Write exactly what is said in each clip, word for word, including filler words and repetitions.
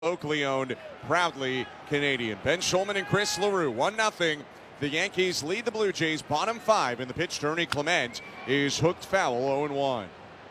locally owned, proudly Canadian. Ben Schulman and Chris Leroux, one nothing. The Yankees lead the Blue Jays, bottom five, and the pitch to Ernie Clement is hooked foul, oh and one.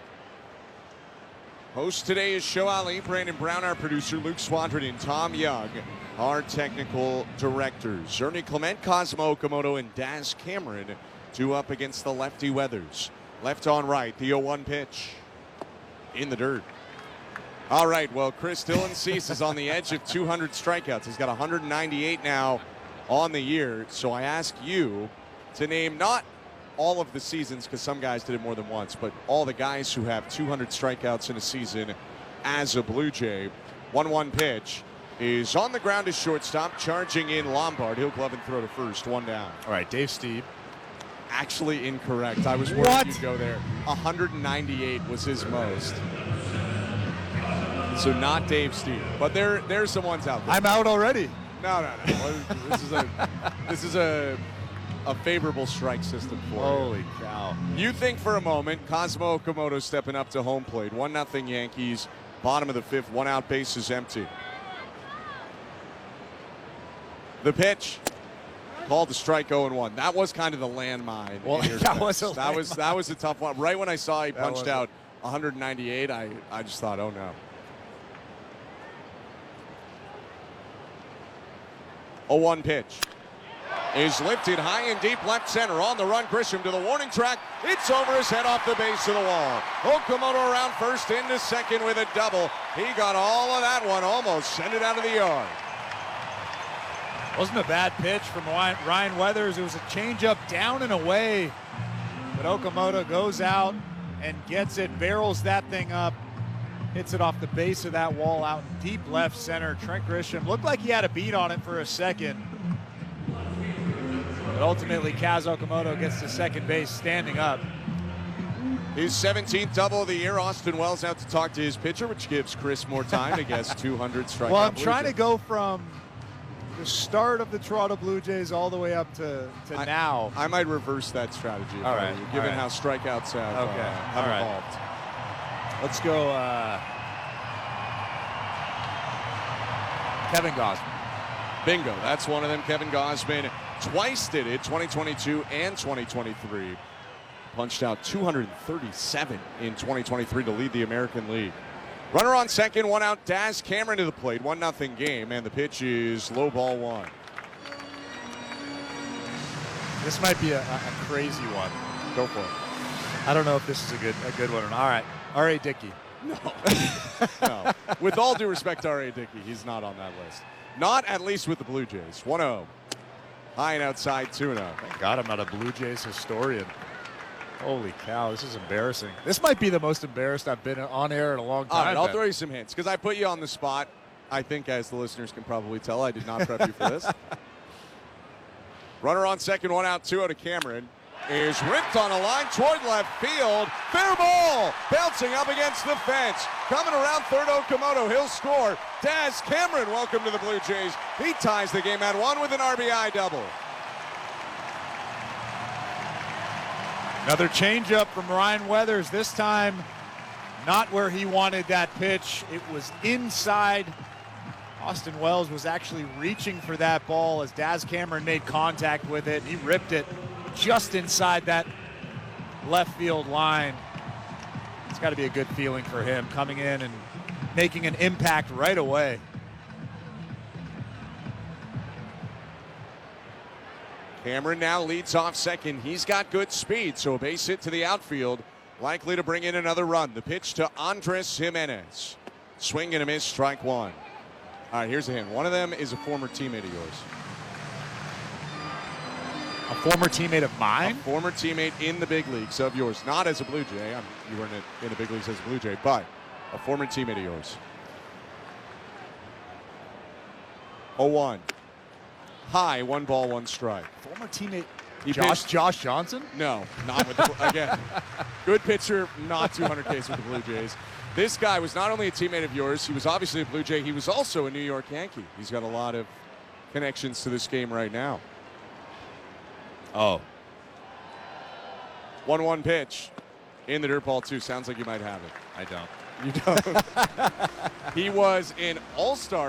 Host today is Show Ali, Brandon Brown, our producer, Luke Swadron, and Tom Young, our technical directors. Ernie Clement, Cosmo Okamoto, and Daz Cameron, two up against the lefty Weathers. Left on right, the oh one pitch in the dirt. All right, well, Chris Dylan Cease is on the edge of two hundred strikeouts. He's got one hundred ninety-eight now on the year. So I ask you to name not all of the seasons, because some guys did it more than once, but all the guys who have two hundred strikeouts in a season as a Blue Jay. one one pitch is on the ground to shortstop, charging in Lombard. He'll glove and throw to first, one down. All right, Dave Stieb. Actually incorrect. I was worried What? you'd go there. one hundred ninety-eight was his most. So not Dave Stieb, but there there's some ones out there. I'm out already. No, no, no. This is a this is a a favorable strike system for Holy you. cow. You think for a moment, Cosmo Okamoto stepping up to home plate. one nothing Yankees, bottom of the fifth, one out, base is empty. The pitch. Called to strike oh and one. That was kind of the landmine. Well, in your that sense. was a that was that was a tough one. Right when I saw he That punched was out one hundred ninety-eight, I I just thought, oh no. oh one pitch is lifted high and deep left center. On the run, Grisham to the warning track. It's over his head off the base of the wall. Okamoto around first into second with a double. He got all of that one, almost sent it out of the yard. Wasn't a bad pitch from Ryan Weathers. It was a changeup down and away. But Okamoto goes out and gets it, barrels that thing up, hits it off the base of that wall out in deep left center. Trent Grisham looked like he had a beat on it for a second. But ultimately, Kaz Okamoto gets to second base standing up. His seventeenth double of the year. Austin Wells out to talk to his pitcher, which gives Chris more time to guess two hundred strikeout. Well, I'm Blue trying Jays. to go from the start of the Toronto Blue Jays all the way up to, to I, now. I might reverse that strategy. All right, you, all given right. how strikeouts have, Okay, uh, have all right. evolved. Let's go uh, Kevin Gausman. Bingo. That's one of them. Kevin Gausman twice did it, twenty twenty-two and twenty twenty-three. Punched out two hundred thirty-seven in twenty twenty-three to lead the American League. Runner on second, one out. Daz Cameron to the plate, one nothing game, and the pitch is low ball one. This might be a, a crazy one. Go for it. I don't know if this is a good a good one or not. All right, R A Dickey. No. No. With all due respect to R A Dickey, he's not on that list. Not at least with the Blue Jays. one oh. High and outside, two oh. Thank God I'm not a Blue Jays historian. Holy cow, this is embarrassing. This might be the most embarrassed I've been on air in a long time. All right, I'll Ben. throw you some hints because I put you on the spot. I think, as the listeners can probably tell, I did not prep you for this. Runner on second, one out, two oh to Cameron. Is ripped on a line toward left field. Fair ball! Bouncing up against the fence. Coming around third, Okamoto. He'll score. Daz Cameron, welcome to the Blue Jays. He ties the game at one with an R B I double. Another changeup from Ryan Weathers. This time, not where he wanted that pitch. It was inside. Austin Wells was actually reaching for that ball as Daz Cameron made contact with it. He ripped it just inside that left field line. It's got to be a good feeling for him coming in and making an impact right away. Cameron now leads off second. He's got good speed, so a base hit to the outfield, likely to bring in another run. The pitch to Andres Jimenez. Swing and a miss, strike one. All right, here's a hint. One of them is a former teammate of yours. A former teammate of mine? A former teammate in the big leagues of yours. Not as a Blue Jay. I'm, you weren't in the big leagues as a Blue Jay, but a former teammate of yours. oh one. High, one ball, one strike. Former teammate He Josh pitched- Josh Johnson? No, not with the, again. Good pitcher, not two hundred Ks with the Blue Jays. This guy was not only a teammate of yours, he was obviously a Blue Jay, he was also a New York Yankee. He's got a lot of connections to this game right now. Oh. one one pitch in the dirt ball, two. Sounds like you might have it. I don't. You don't. He was an all-star